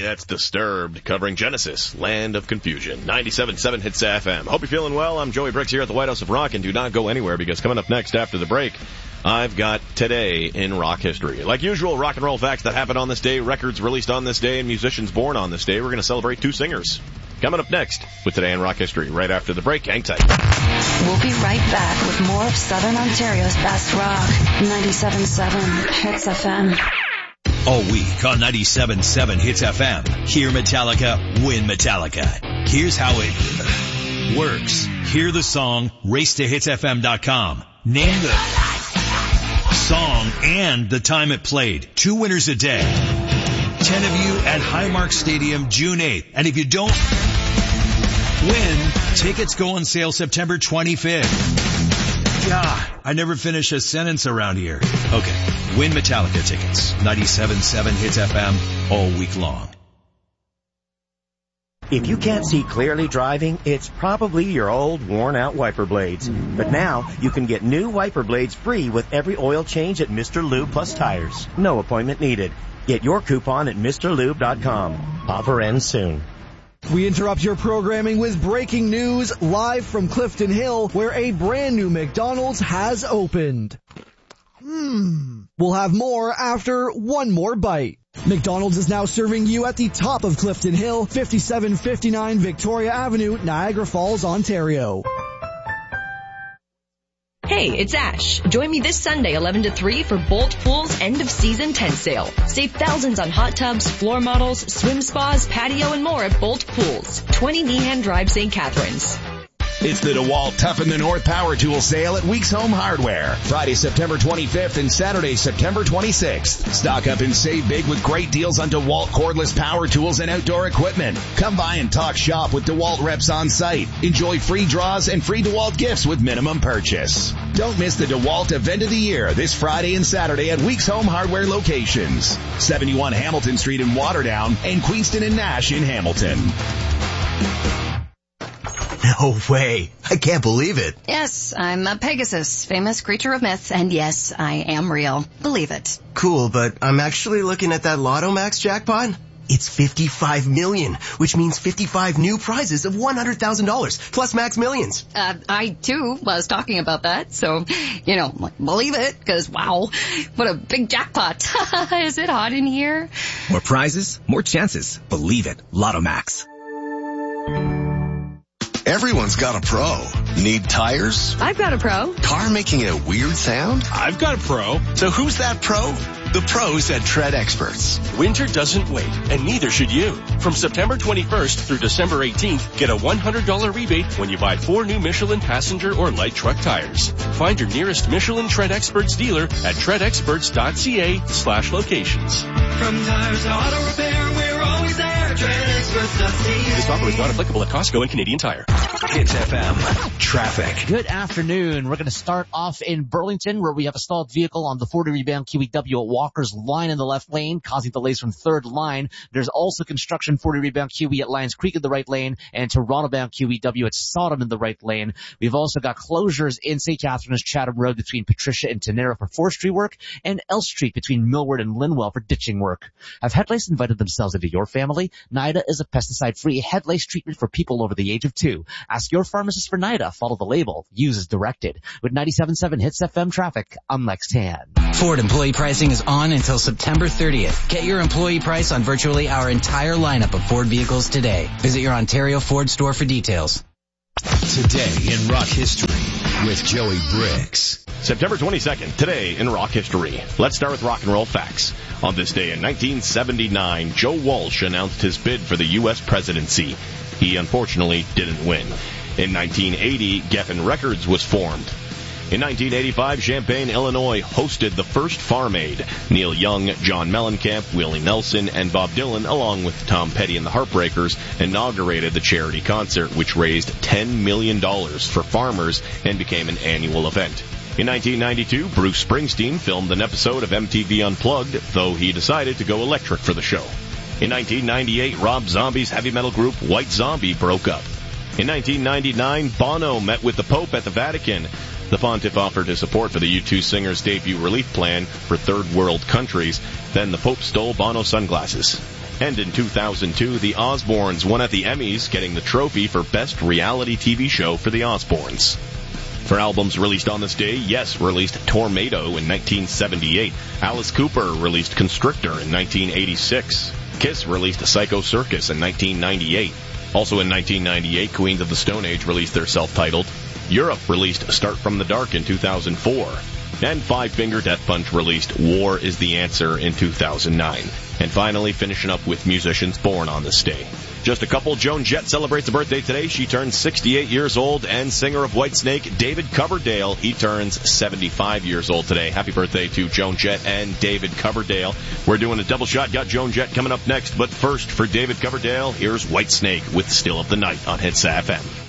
that's Disturbed, covering Genesis, Land of Confusion. 97.7 Hits FM. Hope you're feeling well. I'm Joey Bricks here at the White House of Rock, and do not go anywhere, because coming up next after the break, I've got Today in Rock History. Like usual, rock and roll facts that happened on this day, records released on this day, and musicians born on this day. We're going to celebrate two singers. Coming up next with Today in Rock History, right after the break. Hang tight. We'll be right back with more of Southern Ontario's best rock. 97.7 Hits FM. All week on 97.7 Hits FM. Hear Metallica, win Metallica. Here's how it works. Hear the song, race to hitsfm.com. Name the song and the time it played. 2 winners a day. 10 of you at Highmark Stadium, June 8th. And if you don't win, tickets go on sale September 25th. God, I never finish a sentence around here. Okay, win Metallica tickets. 97.7 Hits FM all week long. If you can't see clearly driving, it's probably your old, worn-out wiper blades. But now, you can get new wiper blades free with every oil change at Mr. Lube Plus Tires. No appointment needed. Get your coupon at MrLube.com. Offer ends soon. We interrupt your programming with breaking news live from Clifton Hill, where a brand new McDonald's has opened. We'll have more after one more bite. McDonald's is now serving you at the top of Clifton Hill, 5759 Victoria Avenue, Niagara Falls, Ontario. Hey, it's Ash. Join me this Sunday, 11 to 3 for Bolt Pool's end-of-season tent sale. Save thousands on hot tubs, floor models, swim spas, patio, and more at Bolt Pools, 20 Nehan Drive, St. Catharines. It's the DeWalt Toughen the North Power Tool Sale at Weeks Home Hardware. Friday, September 25th and Saturday, September 26th. Stock up and save big with great deals on DeWalt cordless power tools and outdoor equipment. Come by and talk shop with DeWalt reps on site. Enjoy free draws and free DeWalt gifts with minimum purchase. Don't miss the DeWalt Event of the Year this Friday and Saturday at Weeks Home Hardware locations. 71 Hamilton Street in Waterdown and Queenston and Nash in Hamilton. No way. I can't believe it. Yes, I'm a Pegasus, famous creature of myth, and yes, I am real. Believe it. Cool, but I'm actually looking at that Lotto Max jackpot. It's 55 million, which means 55 new prizes of $100,000 plus Max Millions. I too was talking about that, so, believe it, because wow, what a big jackpot. Is it hot in here? More prizes, more chances. Believe it. Lotto Max. Everyone's got a pro. Need tires? I've got a pro. Car making a weird sound? I've got a pro. So who's that pro? The pros at Tread Experts. Winter doesn't wait, and neither should you. From September 21st through December 18th, get a $100 rebate when you buy 4 new Michelin passenger or light truck tires. Find your nearest Michelin Tread Experts dealer at treadexperts.ca/locations. From tires to auto repair, we're always there. TreadExperts.ca. This offer is not applicable at Costco and Canadian Tire. Hits FM traffic. Good afternoon. We're going to start off in Burlington, where we have a stalled vehicle on the 40 rebound QEW at Walker's line in the left lane, causing delays from third line. There's also construction 40 rebound QE at Lions Creek in the right lane, and Toronto bound QEW at Sodom in the right lane. We've also got closures in St. Catharines Chatham Road between Patricia and Tenera for forestry work, and L Street between Millward and Linwell for ditching work. Have head lice invited themselves into your family? NIDA is a pesticide-free head lice treatment for people over the age of 2. Ask your pharmacist for NIDA. Follow the label. Use as directed. With 97.7 Hits FM traffic, I'm Lex Tan. Ford employee pricing is on until September 30th. Get your employee price on virtually our entire lineup of Ford vehicles today. Visit your Ontario Ford store for details. Today in rock history with Joey Bricks. September 22nd, today in rock history. Let's start with rock and roll facts. On this day in 1979, Joe Walsh announced his bid for the U.S. presidency. He unfortunately didn't win. In 1980, Geffen Records was formed. In 1985, Champaign, Illinois hosted the first Farm Aid. Neil Young, John Mellencamp, Willie Nelson, and Bob Dylan, along with Tom Petty and the Heartbreakers, inaugurated the charity concert, which raised $10 million for farmers and became an annual event. In 1992, Bruce Springsteen filmed an episode of MTV Unplugged, though he decided to go electric for the show. In 1998, Rob Zombie's heavy metal group White Zombie broke up. In 1999, Bono met with the Pope at the Vatican. The pontiff offered his support for the U2 singer's debut relief plan for third world countries. Then the Pope stole Bono's sunglasses. And in 2002, the Osbournes won at the Emmys, getting the trophy for Best Reality TV Show for the Osbournes. For albums released on this day, Yes released Tornado in 1978. Alice Cooper released Constrictor in 1986. Kiss released Psycho Circus in 1998. Also in 1998, Queens of the Stone Age released their self-titled. Europe released Start From the Dark in 2004. And Five Finger Death Punch released War Is the Answer in 2009. And finally, finishing up with musicians born on this day. Just a couple, Joan Jett celebrates a birthday today. She turns 68 years old. And singer of Whitesnake, David Coverdale, he turns 75 years old today. Happy birthday to Joan Jett and David Coverdale. We're doing a double shot. Got Joan Jett coming up next. But first, for David Coverdale, here's Whitesnake with Still of the Night on Hits FM.